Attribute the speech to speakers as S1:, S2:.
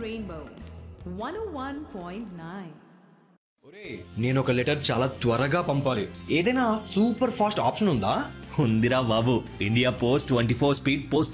S1: Rainbow 101.9.
S2: నేను ఒక letter చాలా త్వరగా పంపాలి. ఏదైనా సూపర్ ఫాస్ట్ ఆప్షన్ ఉందా?
S3: ఉందిరా బాబు, ఇండియా పోస్ట్ 24 స్పీడ్ పోస్ట్